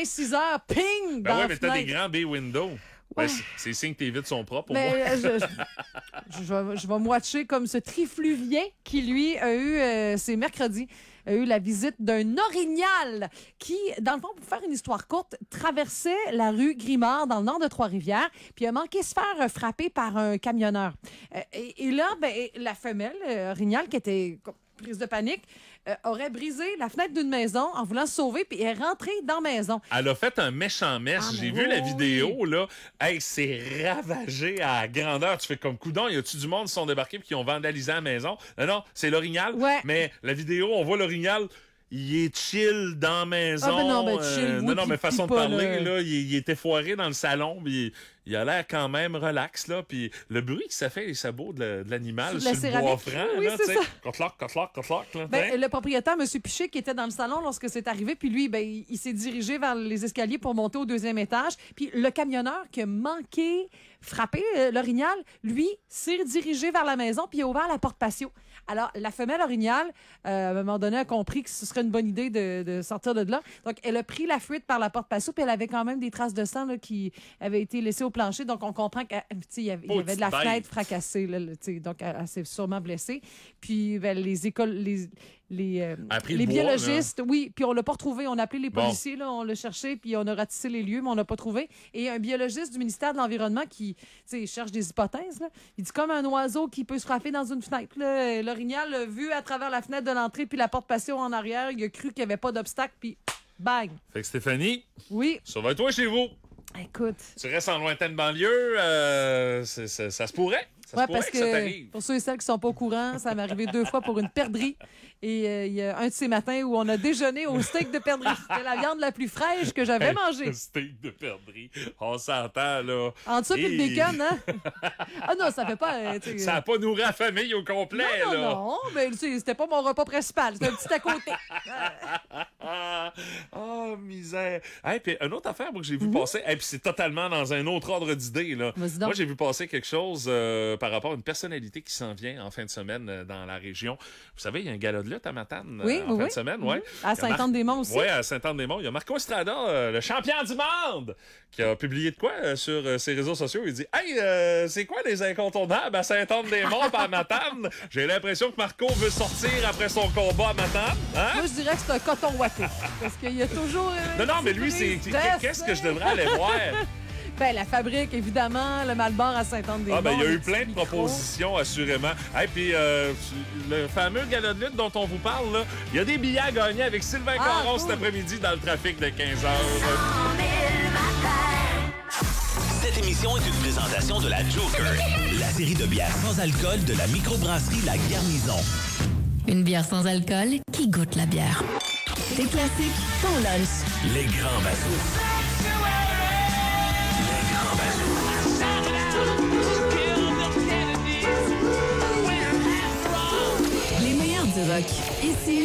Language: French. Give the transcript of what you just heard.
6 heures, ping! Ben dans ouais, la mais t'as des fenêtre. grands bay windows. Ouais. Ben, c'est signe que tes vitres sont propres pour moi. Mais je vais me watcher comme ce trifluvien qui, lui, a eu, c'est mercredi, a eu la visite d'un orignal qui, dans le fond, pour faire une histoire courte, traversait la rue Grimard dans le nord de Trois-Rivières, puis a manqué se faire frapper par un camionneur. Et là, ben, la femelle orignal, qui était prise de panique, aurait brisé la fenêtre d'une maison en voulant se sauver, puis est rentrée dans la maison. Elle a fait un méchant mess. Ah, J'ai mais vu la oui. vidéo, là. Hey, c'est ravagé à grandeur. Tu fais comme coudon. Y a-tu du monde qui sont débarqués puis qui ont vandalisé la maison? Non, c'est l'orignal. Ouais. Mais la vidéo, on voit l'orignal. Il est chill dans la maison. Ah, ben non, ben chill, oui, non, mais puis façon de pas, parler, là. là, il était foiré dans le salon, puis il a l'air quand même relax, là, puis le bruit que ça fait, les sabots de l'animal Sur sur la le bois céramique. franc, Oui, là, c'est tu sais. ça. Cotloc, là. Ben, le propriétaire, M. Piché, qui était dans le salon lorsque c'est arrivé, puis lui, ben, il s'est dirigé vers les escaliers pour monter au 2e étage. Puis le camionneur qui a manqué frapper l'orignal, lui, s'est dirigé vers la maison, puis il a ouvert la porte patio. Alors, la femelle orignal, à un moment donné, a compris que ce serait une bonne idée de sortir de là. Donc, elle a pris la fuite par la porte patio, puis elle avait quand même des traces de sang là, qui avaient été laissées au plancher. Donc, on comprend qu'il y avait de la Petite fenêtre bête. fracassée. Là, donc, elle s'est sûrement blessée. Puis, ben, les écoles... Après le les bois, biologistes, oui, puis on l'a pas retrouvé. On a appelé les Bon. policiers, là, on l'a cherché, puis on a ratissé les lieux, mais on l'a pas trouvé. Et un biologiste du ministère de l'Environnement qui, tu sais, cherche des hypothèses, là, il dit comme un oiseau qui peut se frapper dans une fenêtre. Là. L'orignal l'a vu à travers la fenêtre de l'entrée, puis la porte patio en arrière, il a cru qu'il y avait pas d'obstacle, puis bang! Fait que Stéphanie, Oui, surveille-toi chez vous. écoute. Tu restes en lointaine banlieue, ça se pourrait. Ça Ouais, se pourrait parce que ça que t'arrive. pour ceux et celles qui sont pas au courant, ça m'est arrivé 2 fois pour une perdrix. Et il y a un de ces matins où on a déjeuné au steak de perdrix. C'était la viande la plus fraîche que j'avais mangée. Le steak de perdrix. On s'entend, là. En dessous, puis le Et- bacon, hein? Ah non, ça fait pas... tu sais, Ça n'a pas nourri la famille au complet, non, là. non, mais tu sais, c'était pas mon repas principal. C'était un petit à côté. Oh, misère. Hey, puis une autre affaire moi, que j'ai vu passer, et puis c'est totalement dans un autre ordre d'idée, là. Vas-y donc. Moi, j'ai vu passer quelque chose par rapport à une personnalité qui s'en vient en fin de semaine dans la région. Vous savez, il y a un gala de lutte à Matane Oui, en oui, fin oui. de semaine, ouais. À Saint-Anne-des-Monts aussi. Oui, à Saint-Anne-des-Monts. Il y a Marco Estrada, le champion du monde, qui a publié de quoi sur ses réseaux sociaux. Il dit « Hey, c'est quoi les incontournables à Saint-Anne-des-Monts et à Matane? J'ai l'impression que Marco veut sortir après son combat à Matane. Hein? Moi, je dirais que c'est un coton ouaté. Parce qu'il y a toujours... Non, non, mais lui, qu'est-ce que je devrais aller voir? Ben, la fabrique, évidemment, le Malbord à Saint-Anne-des-Monts. Ah, ben, il y a les eu petits plein de micros. propositions, assurément. Et puis, le fameux gala de lutte dont on vous parle, là, il y a des billets à gagner avec Sylvain Ah, Caron cool. cet après-midi dans le trafic de 15 heures. Cette émission est une présentation de la Joker, la série de bières sans alcool de la microbrasserie La Garnison. Une bière sans alcool qui goûte la bière. Des classiques, ton lunch. Les grands bazous. Les grands bazous.